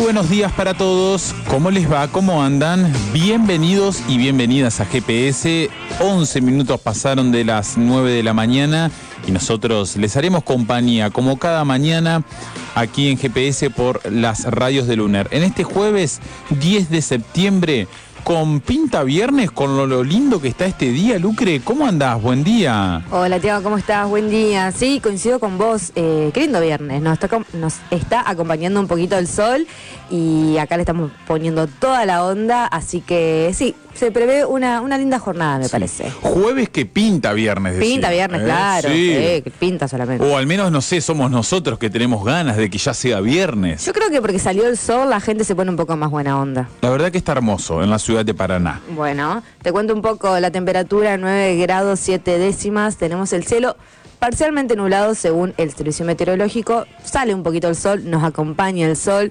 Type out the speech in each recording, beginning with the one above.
buenos días para todos. ¿Cómo les va? ¿Cómo andan? Bienvenidos y bienvenidas a GPS. 11 minutos pasaron de las 9 de la mañana y nosotros les haremos compañía como cada mañana aquí en GPS por las radios de Luner. En este jueves 10 de septiembre, con pinta viernes, con lo lindo que está este día. Lucre, ¿cómo andás? Buen día. Hola, Tiago, ¿cómo estás? Buen día. Sí, coincido con vos. Qué lindo viernes. Nos está acompañando un poquito el sol y acá le estamos poniendo toda la onda, así que sí, se prevé una linda jornada, me parece. Jueves que pinta viernes. Pinta viernes, claro. Sí. Que pinta solamente. O al menos, no sé, somos nosotros que tenemos ganas de que ya sea viernes. Yo creo que porque salió el sol, la gente se pone un poco más buena onda. La verdad que está hermoso en la ciudad de Paraná. Bueno, te cuento un poco la temperatura, 9 grados 7 décimas. Tenemos el cielo parcialmente nublado según el servicio meteorológico. Sale un poquito el sol, nos acompaña el sol.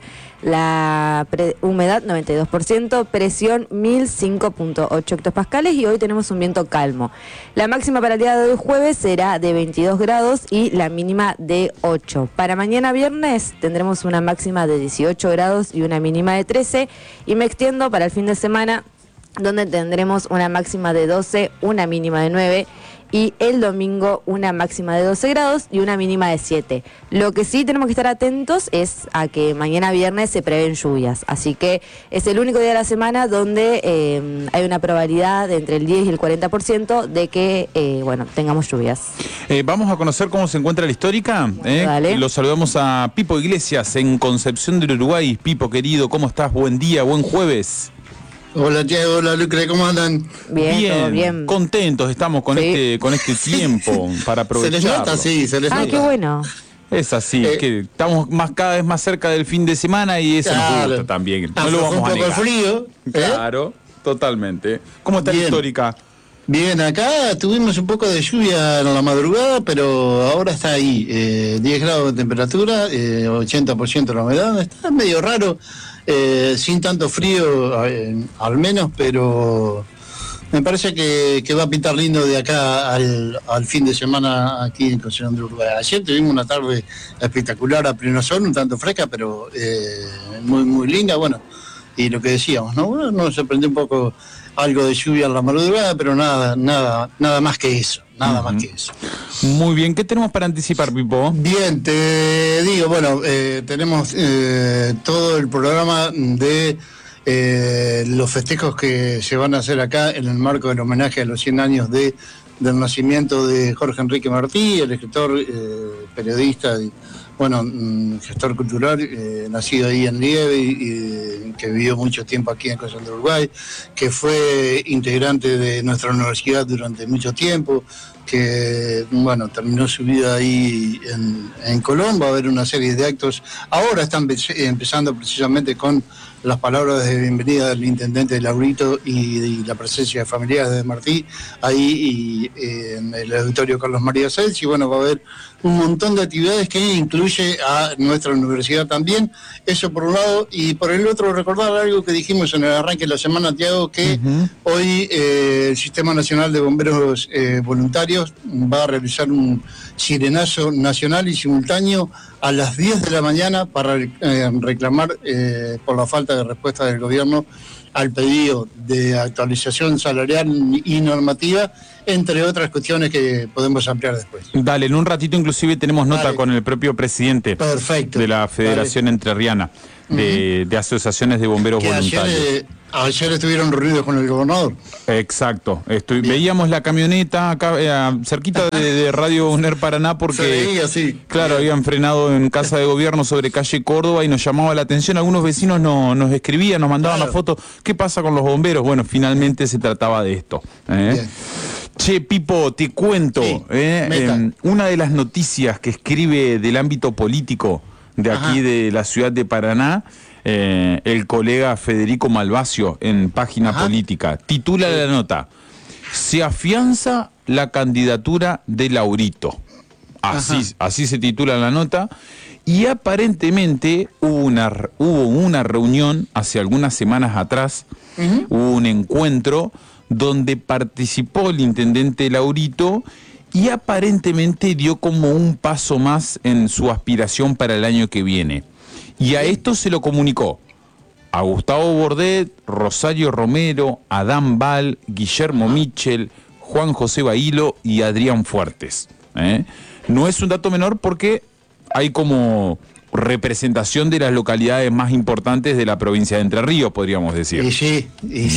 La humedad 92%, presión 1005.8 hectopascales y hoy tenemos un viento calmo. La máxima para el día de hoy jueves será de 22 grados y la mínima de 8. Para mañana viernes tendremos una máxima de 18 grados y una mínima de 13. Y me extiendo para el fin de semana, donde tendremos una máxima de 12, una mínima de 9 y el domingo una máxima de 12 grados y una mínima de 7. Lo que sí tenemos que estar atentos es a que mañana viernes se prevén lluvias, así que es el único día de la semana donde hay una probabilidad de entre el 10 y el 40% de que tengamos lluvias. Vamos a conocer cómo se encuentra la histórica. Dale. Lo saludamos a Pipo Iglesias en Concepción del Uruguay. Pipo querido, ¿cómo estás? Buen día, buen jueves. Hola Tiago, hola Lucre, ¿cómo andan? Bien, todo bien. Contentos estamos con este tiempo para aprovecharlo. Se les nota, sí, se les nota. Qué bueno. Es así, que estamos cada vez más cerca del fin de semana y eso nos gusta también. No lo vamos a negar. Un poco frío. Claro, totalmente. ¿Cómo está la histórica? Bien, acá tuvimos un poco de lluvia en la madrugada, pero ahora está ahí, 10 grados de temperatura, 80% de la humedad, está medio raro, sin tanto frío al menos, pero me parece que va a pintar lindo de acá al fin de semana aquí en Concepción del Uruguay. Ayer tuvimos una tarde espectacular a pleno sol, un tanto fresca, pero muy, muy linda, bueno, y lo que decíamos, ¿no? Bueno, nos sorprendió un poco algo de lluvia en la madrugada, pero nada más que eso, más que eso. Muy bien, ¿qué tenemos para anticipar, Pipo? Bien, te digo, bueno, tenemos todo el programa de los festejos que se van a hacer acá en el marco del homenaje a los 100 años del nacimiento de Jorge Enrique Martí, el escritor, periodista y gestor cultural, nacido ahí en Lieve y que vivió mucho tiempo aquí en Concepción del Uruguay, que fue integrante de nuestra universidad durante mucho tiempo, que terminó su vida ahí en Colón. Va a haber una serie de actos. Ahora están empezando precisamente con las palabras de bienvenida del intendente Laurito y la presencia de familiares de Martí ahí en el auditorio Carlos María Sels, y va a haber un montón de actividades que incluye a nuestra universidad también. Eso por un lado, y por el otro recordar algo que dijimos en el arranque de la semana, Tiago, que hoy el Sistema Nacional de Bomberos Voluntarios va a realizar un sirenazo nacional y simultáneo a las 10 de la mañana para reclamar por la falta de respuesta del gobierno al pedido de actualización salarial y normativa, entre otras cuestiones que podemos ampliar después. Dale, en un ratito inclusive tenemos nota con el propio presidente de la Federación Entrerriana de Asociaciones de Bomberos Voluntarios. Ayer estuvieron reunidos con el gobernador. Exacto. Veíamos la camioneta acá cerquita de Radio UNER Paraná porque se veía, sí. Claro, habían frenado en Casa de Gobierno sobre calle Córdoba y nos llamaba la atención. Algunos vecinos nos escribían, nos mandaban la foto. ¿Qué pasa con los bomberos? Bueno, finalmente se trataba de esto. Bien. Che, Pipo, te cuento. Una de las noticias que escribe del ámbito político de aquí de la ciudad de Paraná, el colega Federico Malvacio en Página Política, titula la nota: se afianza la candidatura de Laurito. Así se titula la nota. Y aparentemente hubo una reunión hace algunas semanas atrás, hubo un encuentro donde participó el intendente Laurito y aparentemente dio como un paso más en su aspiración para el año que viene. Y a esto se lo comunicó a Gustavo Bordet, Rosario Romero, Adán Val, Guillermo Michel, Juan José Bailo y Adrián Fuertes. No es un dato menor porque hay como representación de las localidades más importantes de la provincia de Entre Ríos, podríamos decir. Y sí,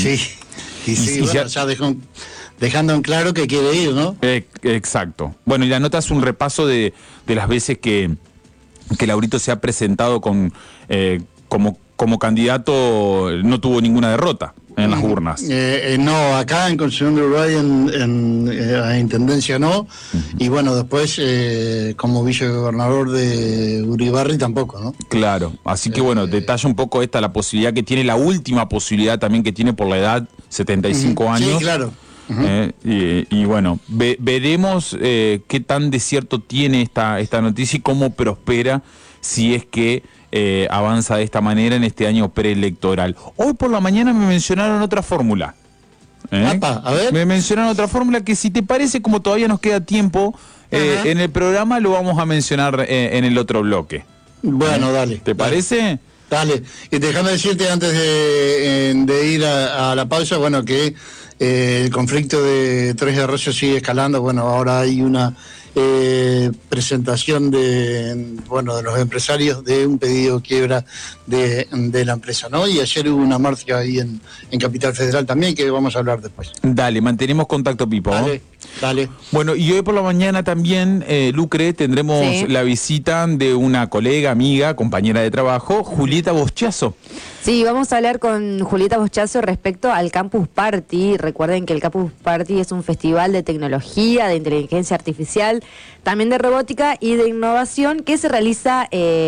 bueno, ya dejando en claro que quiere ir, ¿no? Exacto. Bueno, y la nota es un repaso de las veces que Laurito se ha presentado como candidato, no tuvo ninguna derrota en las urnas. No, acá en Concepción del Uruguay, a Intendencia no, y bueno, después como vicegobernador de Uribarri tampoco, ¿no? Claro, así que bueno, detalla un poco la posibilidad que tiene, la última posibilidad también que tiene por la edad, 75 años. Sí, claro. Y bueno, veremos qué tan de cierto tiene esta noticia y cómo prospera si es que avanza de esta manera en este año preelectoral. Hoy por la mañana me mencionaron otra fórmula. A ver. Me mencionaron otra fórmula que, si te parece, como todavía nos queda tiempo en el programa, lo vamos a mencionar en el otro bloque. Bueno, dale. ¿Te parece? Dale. Y déjame decirte antes de ir a la pausa, bueno, que el conflicto de Tres de Arroyos sigue escalando. Bueno, ahora hay una presentación de los empresarios de un pedido de quiebra de la empresa, ¿no? Y ayer hubo una marcha ahí en Capital Federal también, que vamos a hablar después. Dale, mantenemos contacto, Pipo. Dale. Bueno, y hoy por la mañana también, Lucre, tendremos la visita de una colega, amiga, compañera de trabajo, Julieta Boschazo. Sí, vamos a hablar con Julieta Boschazo respecto al Campus Party. Recuerden que el Campus Party es un festival de tecnología, de inteligencia artificial, también de robótica y de innovación que se realiza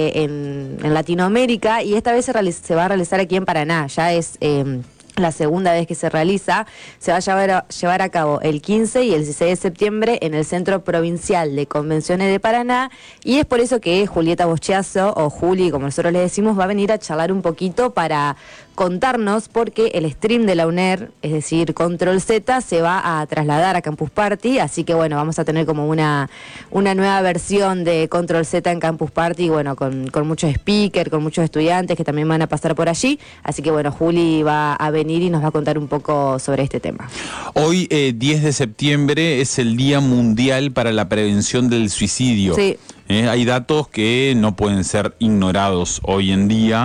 en Latinoamérica, y esta vez se va a realizar aquí en Paraná. Ya es la segunda vez que se realiza. Se va a llevar a cabo el 15 y el 16 de septiembre en el Centro Provincial de Convenciones de Paraná, y es por eso que Julieta Boschazo, o Juli como nosotros le decimos, va a venir a charlar un poquito para contarnos, porque el stream de la UNER, es decir, Control Z, se va a trasladar a Campus Party, así que bueno, vamos a tener como una nueva versión de Control Z en Campus Party, bueno, con muchos speakers, con muchos estudiantes que también van a pasar por allí, así que bueno, Juli va a venir y nos va a contar un poco sobre este tema. Hoy, 10 de septiembre, es el Día Mundial para la Prevención del Suicidio. Sí. Hay datos que no pueden ser ignorados hoy en día,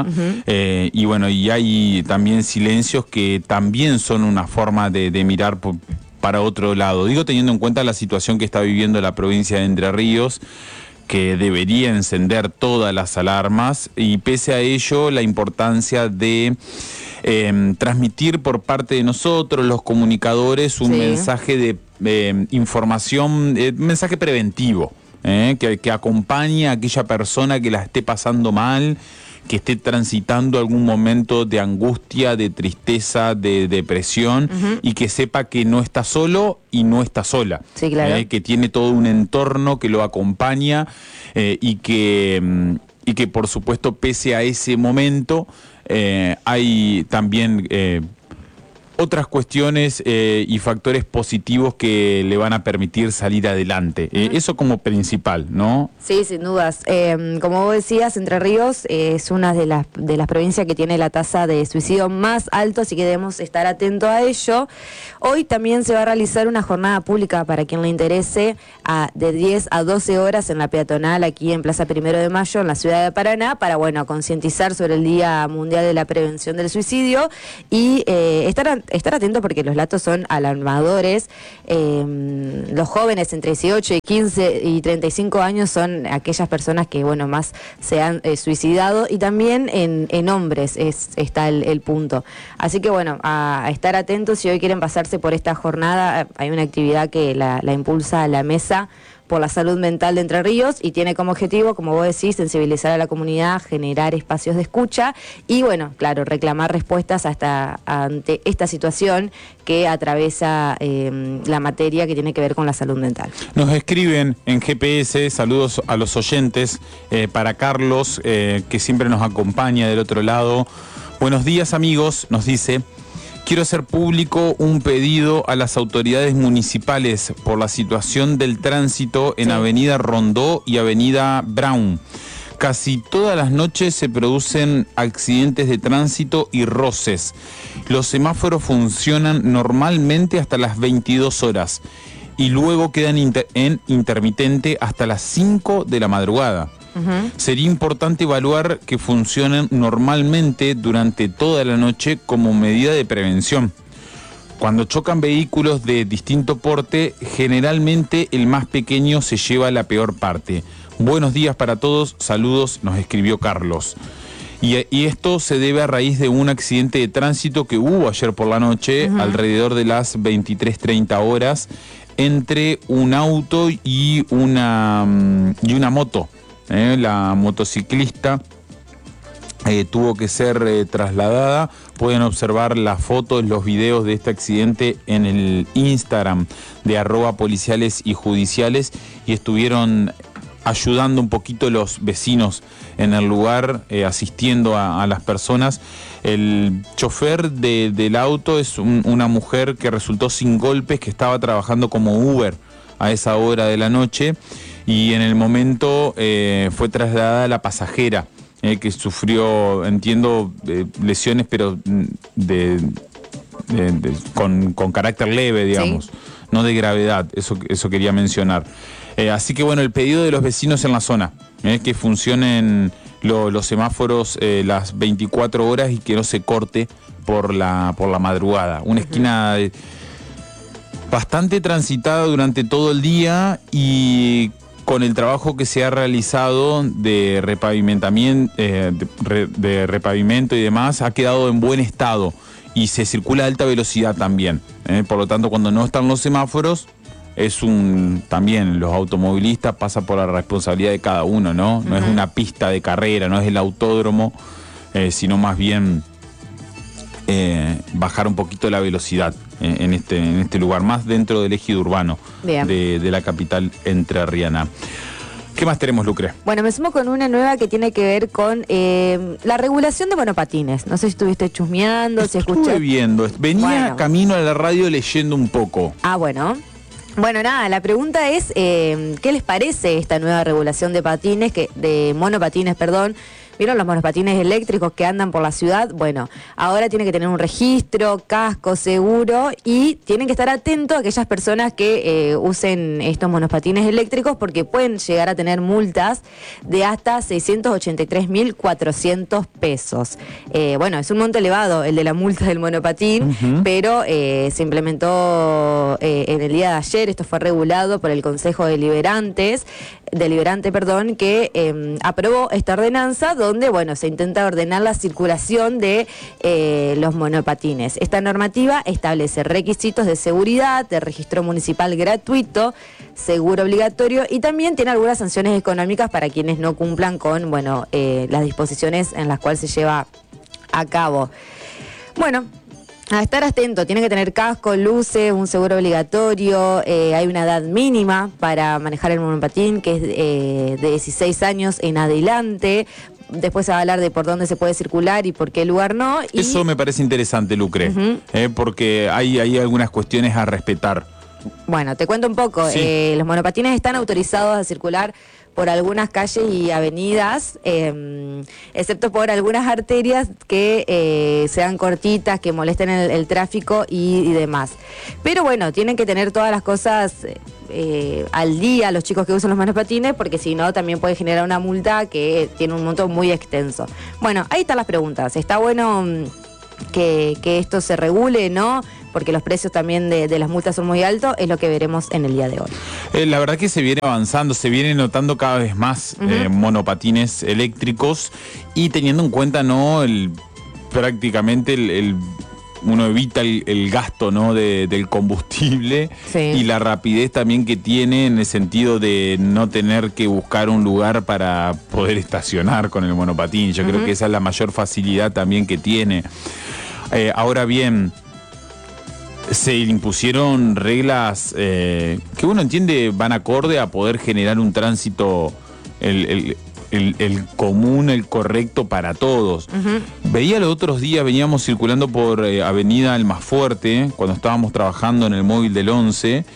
y bueno, y hay también silencios que también son una forma de mirar para otro lado. Digo, teniendo en cuenta la situación que está viviendo la provincia de Entre Ríos, que debería encender todas las alarmas, y pese a ello, la importancia de transmitir por parte de nosotros, los comunicadores, un mensaje de información, mensaje preventivo. Que acompañe a aquella persona que la esté pasando mal, que esté transitando algún momento de angustia, de tristeza, de depresión, y que sepa que no está solo y no está sola. Sí, claro. Que tiene todo un entorno que lo acompaña, y que por supuesto, pese a ese momento, hay también otras cuestiones y factores positivos que le van a permitir salir adelante. Eso como principal, ¿no? Sí, sin dudas. Como vos decías, Entre Ríos es una de las provincias que tiene la tasa de suicidio más alta, así que debemos estar atentos a ello. Hoy también se va a realizar una jornada pública para quien le interese, de 10 a 12 horas en la peatonal aquí en Plaza 1 de Mayo, en la ciudad de Paraná, para concientizar sobre el Día Mundial de la Prevención del Suicidio y estar atentos, porque los datos son alarmadores. Los jóvenes entre 18 y 15 y 35 años son aquellas personas que más se han suicidado, y también en hombres está el punto. Así que a estar atentos. Si hoy quieren pasarse por esta jornada, hay una actividad que la impulsa la Mesa por la Salud Mental de Entre Ríos, y tiene como objetivo, como vos decís, sensibilizar a la comunidad, generar espacios de escucha y, reclamar respuestas ante esta situación que atraviesa la materia que tiene que ver con la salud mental. Nos escriben en GPS, saludos a los oyentes, para Carlos, que siempre nos acompaña del otro lado. Buenos días, amigos, nos dice: quiero hacer público un pedido a las autoridades municipales por la situación del tránsito en Avenida Rondó y Avenida Brown. Casi todas las noches se producen accidentes de tránsito y roces. Los semáforos funcionan normalmente hasta las 22 horas y luego quedan en intermitente hasta las 5 de la madrugada. Sería importante evaluar que funcionen normalmente durante toda la noche como medida de prevención. Cuando chocan vehículos de distinto porte, generalmente el más pequeño se lleva la peor parte. Buenos días para todos, saludos, nos escribió Carlos. Y esto se debe a raíz de un accidente de tránsito que hubo ayer por la noche, alrededor de las 23:30 horas, entre un auto y una moto. La motociclista tuvo que ser trasladada. Pueden observar las fotos, los videos de este accidente en el Instagram de @policiales y judiciales, y estuvieron ayudando un poquito los vecinos en el lugar, asistiendo a las personas. El chofer del auto es una mujer que resultó sin golpes, que estaba trabajando como Uber a esa hora de la noche, y en el momento fue trasladada la pasajera, que sufrió, entiendo, lesiones, pero con carácter leve, digamos, ¿sí? No de gravedad, eso quería mencionar. Así que bueno, el pedido de los vecinos en la zona, que funcionen los semáforos las 24 horas y que no se corte por la madrugada. Una esquina bastante transitada durante todo el día, y con el trabajo que se ha realizado de repavimento y demás, ha quedado en buen estado y se circula a alta velocidad también. Por lo tanto, cuando no están los semáforos, también los automovilistas pasan por la responsabilidad de cada uno, ¿no? No es una pista de carrera, no es el autódromo, sino más bien bajar un poquito la velocidad en este lugar, más dentro del ejido urbano de la capital entrerriana. ¿Qué más tenemos, Lucre? Bueno, me sumo con una nueva que tiene que ver con la regulación de monopatines. No sé si estuviste chusmeando, si escuchaste. Estuve viendo, venía camino a la radio leyendo un poco. Ah, bueno. Bueno, nada, la pregunta es, ¿qué les parece esta nueva regulación de monopatines, perdón? ¿Vieron los monopatines eléctricos que andan por la ciudad? Bueno, ahora tienen que tener un registro, casco, seguro, y tienen que estar atentos a aquellas personas que usen estos monopatines eléctricos, porque pueden llegar a tener multas de hasta 683.400 pesos. Bueno, es un monto elevado el de la multa del monopatín, pero se implementó en el día de ayer. Esto fue regulado por el Consejo Deliberante, que aprobó esta ordenanza, donde, bueno, se intenta ordenar la circulación de los monopatines. Esta normativa establece requisitos de seguridad, de registro municipal gratuito, seguro obligatorio, y también tiene algunas sanciones económicas para quienes no cumplan con, bueno, las disposiciones en las cuales se lleva a cabo. Bueno, a estar atento, tiene que tener casco, luces, un seguro obligatorio, hay una edad mínima para manejar el monopatín, que es de 16 años en adelante. Después se va a hablar de por dónde se puede circular y por qué lugar no. Eso me parece interesante, Lucre, porque hay algunas cuestiones a respetar. Bueno, te cuento un poco. Sí. Los monopatines están autorizados a circular por algunas calles y avenidas, excepto por algunas arterias que sean cortitas, que molesten el tráfico y demás. Pero bueno, tienen que tener todas las cosas al día los chicos que usan los monopatines, porque si no también puede generar una multa que tiene un monto muy extenso. Bueno, ahí están las preguntas. Está bueno que esto se regule, ¿no? Porque los precios también de las multas son muy altos, es lo que veremos en el día de hoy. La verdad que se viene avanzando, se viene notando cada vez más monopatines eléctricos, y teniendo en cuenta, ¿no?, prácticamente uno evita el gasto, ¿no?, del combustible, sí, y la rapidez también que tiene, en el sentido de no tener que buscar un lugar para poder estacionar con el monopatín. Yo creo que esa es la mayor facilidad también que tiene. Ahora bien, se impusieron reglas que uno entiende van acorde a poder generar un tránsito el común, el correcto para todos. Veía los otros días, veníamos circulando por Avenida Almafuerte, cuando estábamos trabajando en el móvil del 11,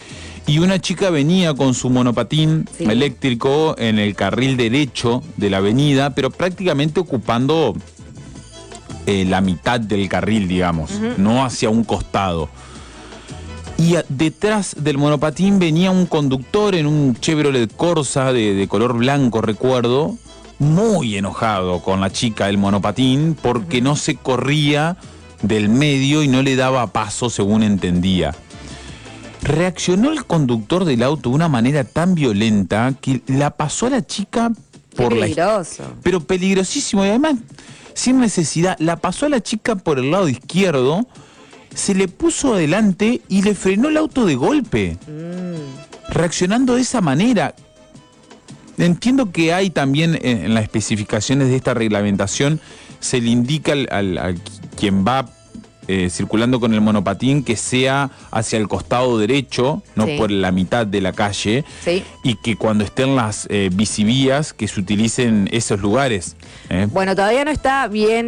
y una chica venía con su monopatín eléctrico en el carril derecho de la avenida, pero prácticamente ocupando la mitad del carril, digamos, no hacia un costado. Y detrás del monopatín venía un conductor en un Chevrolet Corsa de color blanco, recuerdo, muy enojado con la chica del monopatín porque no se corría del medio y no le daba paso según entendía. Reaccionó el conductor del auto de una manera tan violenta que la pasó a la chica por peligroso. Pero peligrosísimo, y además sin necesidad, la pasó a la chica por el lado izquierdo, se le puso adelante y le frenó el auto de golpe, reaccionando de esa manera. Entiendo que hay también en las especificaciones de esta reglamentación, se le indica al quien va circulando con el monopatín que sea hacia el costado derecho, no por la mitad de la calle, y que cuando estén las bicivías que se utilicen esos lugares. Bueno, todavía no está bien,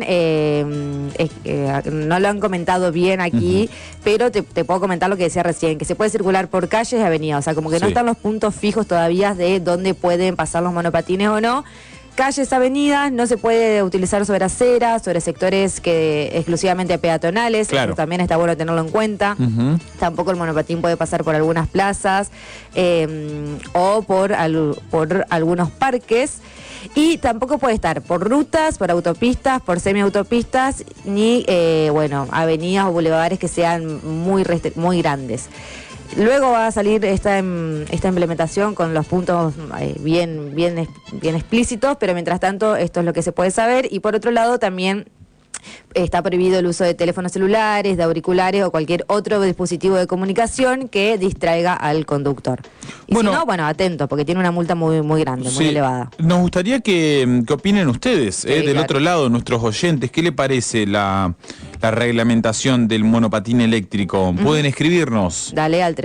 no lo han comentado bien aquí, pero te puedo comentar lo que decía recién, que se puede circular por calles y avenidas, o sea, como que no están los puntos fijos todavía de dónde pueden pasar los monopatines o no. Calles, avenidas, no se puede utilizar sobre aceras, sobre sectores que exclusivamente peatonales, claro. También está bueno tenerlo en cuenta. Tampoco el monopatín puede pasar por algunas plazas o por algunos parques. Y tampoco puede estar por rutas, por autopistas, por semiautopistas, ni avenidas o bulevares que sean muy grandes. Luego va a salir esta implementación con los puntos bien explícitos, pero mientras tanto esto es lo que se puede saber. Y por otro lado también está prohibido el uso de teléfonos celulares, de auriculares o cualquier otro dispositivo de comunicación que distraiga al conductor. Y si no, atento, porque tiene una multa muy grande, muy elevada. Nos gustaría que opinen ustedes, del otro lado, nuestros oyentes. ¿Qué le parece la reglamentación del monopatín eléctrico? Pueden escribirnos. Dale al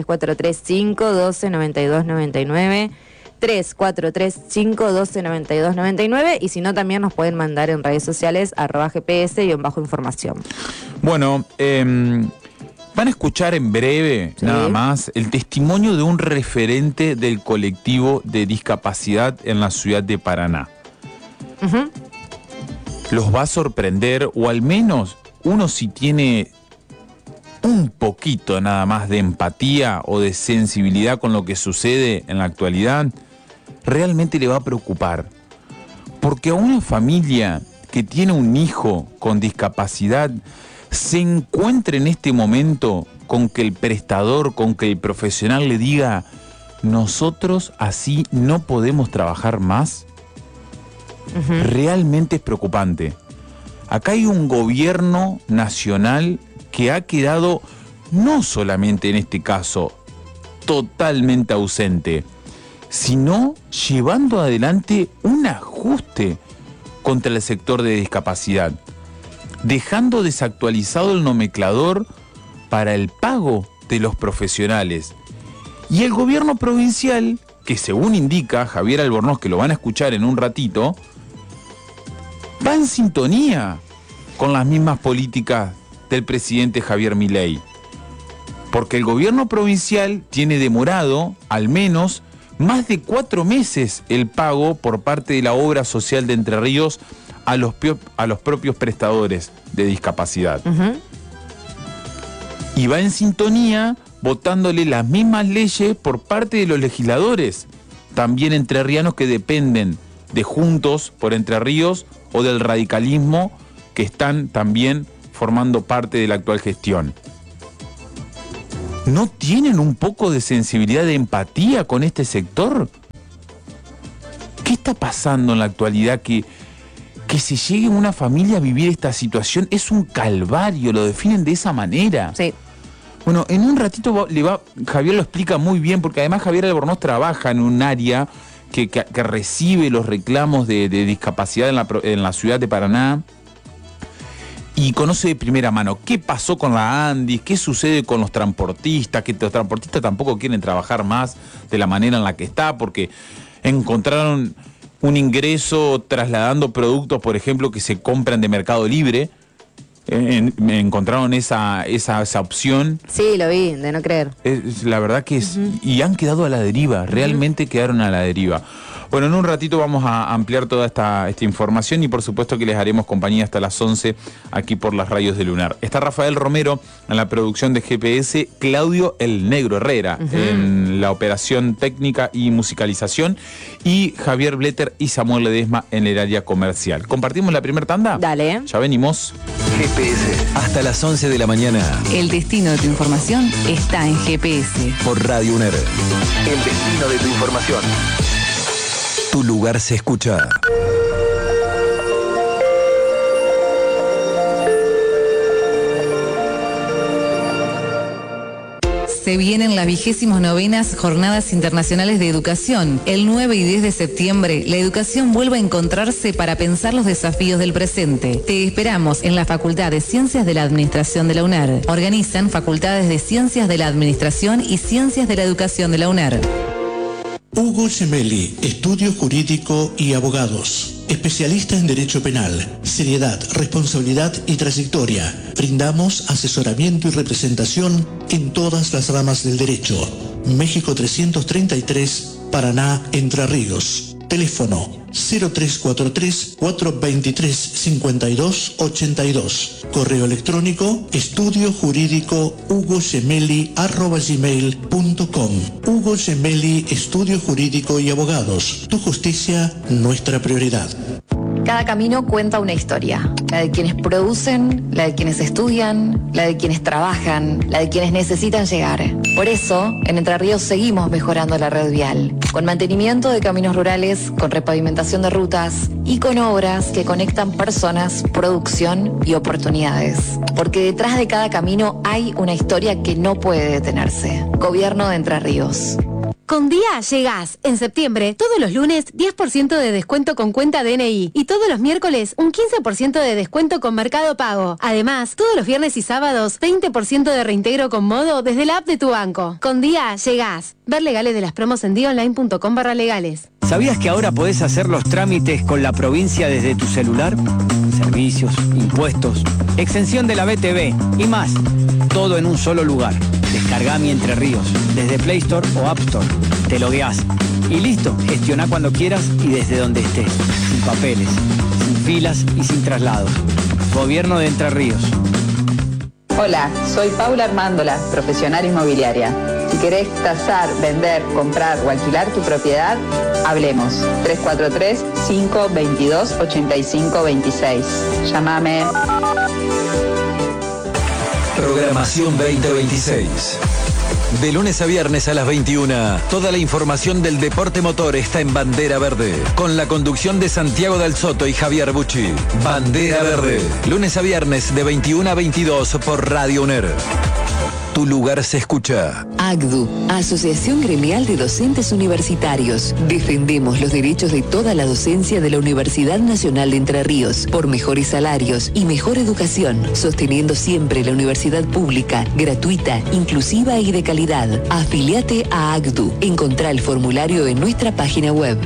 3435-129299. 3435-129299 y si no también nos pueden mandar en redes sociales @GPS_información. Bueno, van a escuchar en breve, nada más, el testimonio de un referente del colectivo de discapacidad en la ciudad de Paraná. Los va a sorprender, o al menos uno si tiene un poquito nada más de empatía o de sensibilidad con lo que sucede en la actualidad, realmente le va a preocupar. Porque a una familia que tiene un hijo con discapacidad se encuentra en este momento con que el prestador, con que el profesional le diga: nosotros así no podemos trabajar más, realmente es preocupante. Acá hay un gobierno nacional que ha quedado, no solamente en este caso, totalmente ausente, sino llevando adelante un ajuste contra el sector de discapacidad, dejando desactualizado el nomenclador para el pago de los profesionales. Y el gobierno provincial, que según indica Javier Albornoz, que lo van a escuchar en un ratito, va en sintonía con las mismas políticas del presidente Javier Milei. Porque el gobierno provincial tiene demorado al menos más de 4 meses el pago por parte de la obra social de Entre Ríos a los propios prestadores de discapacidad. Y va en sintonía votándole las mismas leyes por parte de los legisladores, también entrerrianos, que dependen de Juntos por Entre Ríos o del radicalismo, que están también formando parte de la actual gestión. ¿No tienen un poco de sensibilidad, de empatía con este sector? ¿Qué está pasando en la actualidad que se llegue una familia a vivir esta situación? Es un calvario, lo definen de esa manera. Sí. Bueno, en un ratito Javier lo explica muy bien, porque además Javier Albornoz trabaja en un área que recibe los reclamos de discapacidad en la ciudad de Paraná. Y conoce de primera mano qué pasó con la ANDIS, qué sucede con los transportistas, que los transportistas tampoco quieren trabajar más de la manera en la que está, porque encontraron un ingreso trasladando productos, por ejemplo, que se compran de Mercado Libre, encontraron esa opción. Sí, lo vi, de no creer. La verdad que es... Y han quedado a la deriva, realmente quedaron a la deriva. Bueno, en un ratito vamos a ampliar toda esta información y por supuesto que les haremos compañía hasta las 11 aquí por las radios de Lunar. Está Rafael Romero en la producción de GPS, Claudio El Negro Herrera en la operación técnica y musicalización y Javier Bletter y Samuel Ledesma en el área comercial. ¿Compartimos la primera tanda? Dale. Ya venimos. GPS, hasta las 11 de la mañana. El destino de tu información está en GPS. Por Radio UNER. El destino de tu información. Tu lugar se escucha. Se vienen las 29ª Jornadas Internacionales de Educación. El 9 y 10 de septiembre, la educación vuelve a encontrarse para pensar los desafíos del presente. Te esperamos en la Facultad de Ciencias de la Administración de la UNER. Organizan Facultades de Ciencias de la Administración y Ciencias de la Educación de la UNER. Hugo Gemelli, Estudio Jurídico y Abogados. Especialista en Derecho Penal, seriedad, responsabilidad y trayectoria. Brindamos asesoramiento y representación en todas las ramas del derecho. México 333, Paraná, Entre Ríos. Teléfono 0343-423-5282. Correo electrónico estudiojurídico@gmail.com. Hugo Gemelli, Estudio Jurídico y Abogados. Tu justicia, nuestra prioridad. Cada camino cuenta una historia, la de quienes producen, la de quienes estudian, la de quienes trabajan, la de quienes necesitan llegar. Por eso, en Entre Ríos seguimos mejorando la red vial, con mantenimiento de caminos rurales, con repavimentación de rutas y con obras que conectan personas, producción y oportunidades. Porque detrás de cada camino hay una historia que no puede detenerse. Gobierno de Entre Ríos. Con Día llegás. En septiembre, todos los lunes, 10% de descuento con cuenta DNI. Y todos los miércoles, un 15% de descuento con Mercado Pago. Además, todos los viernes y sábados, 20% de reintegro con Modo desde la app de tu banco. Con Día llegás. Ver legales de las promos en diaonline.com/legales. ¿Sabías que ahora podés hacer los trámites con la provincia desde tu celular? Servicios, impuestos, exención de la BTV y más. Todo en un solo lugar. Descargá Mi Entre Ríos desde Play Store o App Store. Te logueás y listo. Gestioná cuando quieras y desde donde estés. Sin papeles, sin filas y sin traslados. Gobierno de Entre Ríos. Hola, soy Paula Armándola, profesional inmobiliaria. Si querés tasar, vender, comprar o alquilar tu propiedad, hablemos. 343-522-8526. Llámame. Programación 2026. De lunes a viernes a las 21, toda la información del deporte motor está en Bandera Verde, con la conducción de Santiago Del Soto y Javier Bucci. Bandera Verde, lunes a viernes de 21 a 22 por Radio UNER. Tu lugar se escucha. AGDU, Asociación Gremial de Docentes Universitarios. Defendemos los derechos de toda la docencia de la Universidad Nacional de Entre Ríos por mejores salarios y mejor educación, sosteniendo siempre la universidad pública, gratuita, inclusiva y de calidad. Afiliate a AGDU. Encontrá el formulario en nuestra página web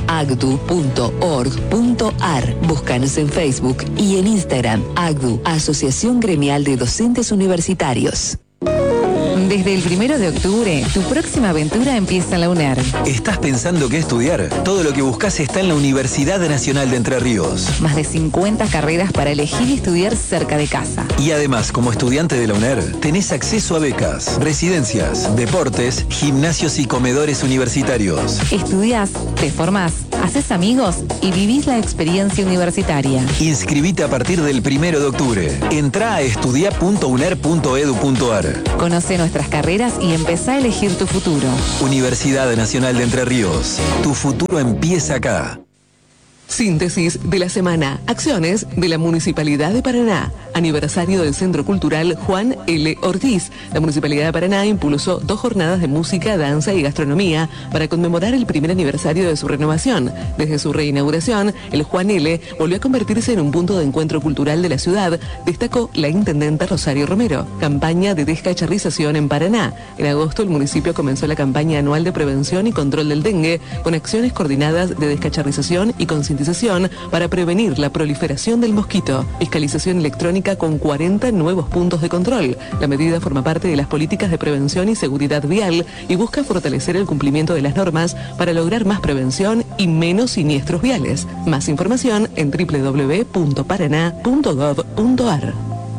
agdu.org.ar. Búscanos en Facebook y en Instagram. AGDU, Asociación Gremial de Docentes Universitarios. Desde el 1 de octubre, tu próxima aventura empieza en la UNER. ¿Estás pensando qué estudiar? Todo lo que buscas está en la Universidad Nacional de Entre Ríos. Más de 50 carreras para elegir y estudiar cerca de casa. Y además, como estudiante de la UNER, tenés acceso a becas, residencias, deportes, gimnasios y comedores universitarios. Estudiás, te formás, haces amigos y vivís la experiencia universitaria. Inscribite a partir del 1 de octubre. Entrá a estudia.uner.edu.ar. Conoce nuestras carreras y empezá a elegir tu futuro. Universidad Nacional de Entre Ríos. Tu futuro empieza acá. Síntesis de la semana. Acciones de la Municipalidad de Paraná. Aniversario del Centro Cultural Juan L. Ortiz. La Municipalidad de Paraná impulsó 2 jornadas de música, danza y gastronomía para conmemorar el primer aniversario de su renovación. Desde su reinauguración, el Juan L. volvió a convertirse en un punto de encuentro cultural de la ciudad, destacó la intendenta Rosario Romero. Campaña de descacharrización en Paraná. En agosto, el municipio comenzó la campaña anual de prevención y control del dengue, con acciones coordinadas de descacharrización y concientización para prevenir la proliferación del mosquito. Fiscalización electrónica técnica con 40 nuevos puntos de control. La medida forma parte de las políticas de prevención y seguridad vial y busca fortalecer el cumplimiento de las normas para lograr más prevención y menos siniestros viales. Más información en www.paraná.gov.ar.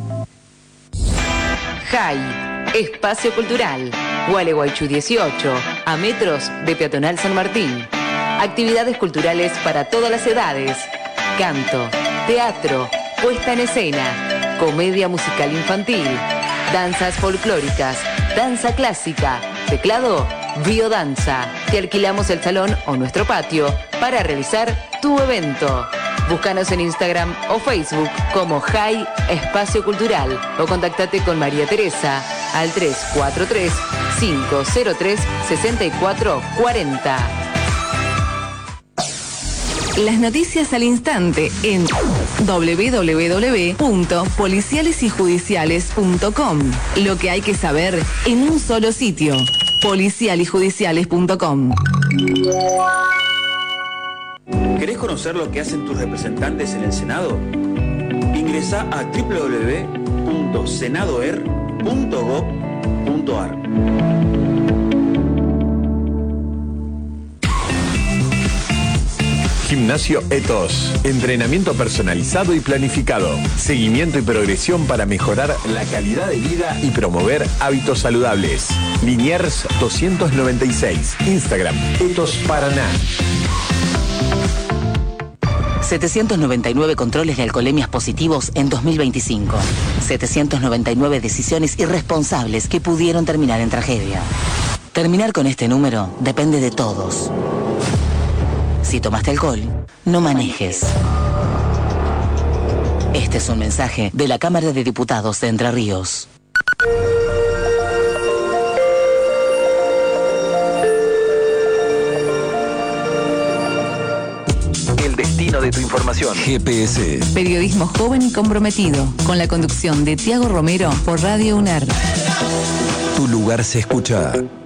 JAI, Espacio Cultural, Gualeguaychú 18, a metros de Peatonal San Martín. Actividades culturales para todas las edades. Canto, teatro, puesta en escena, comedia musical infantil, danzas folclóricas, danza clásica, teclado, biodanza. Te alquilamos el salón o nuestro patio para realizar tu evento. Búscanos en Instagram o Facebook como JAI Espacio Cultural o contactate con María Teresa al 343-503-6440. Las noticias al instante en www.policialesyjudiciales.com. Lo que hay que saber en un solo sitio. policialyjudiciales.com. ¿Querés conocer lo que hacen tus representantes en el Senado? Ingresá a www.senadoer.gov.ar. Gimnasio Etos. Entrenamiento personalizado y planificado. Seguimiento y progresión para mejorar la calidad de vida y promover hábitos saludables. Liniers 296. Instagram Etos Paraná. 799 controles de alcoholemias positivos en 2025. 799 decisiones irresponsables que pudieron terminar en tragedia. Terminar con este número depende de todos. Si tomaste alcohol, no manejes. Este es un mensaje de la Cámara de Diputados de Entre Ríos. El destino de tu información. GPS. Periodismo joven y comprometido, con la conducción de Tiago Romero por Radio UNER. Tu lugar se escucha.